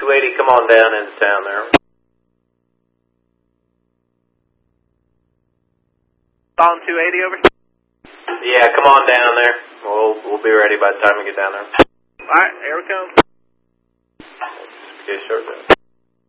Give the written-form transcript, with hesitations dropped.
280, come on down into town there. On 280 over? Yeah, come on down there. We'll be ready by the time we get down there. Alright, here we come. Okay, sure.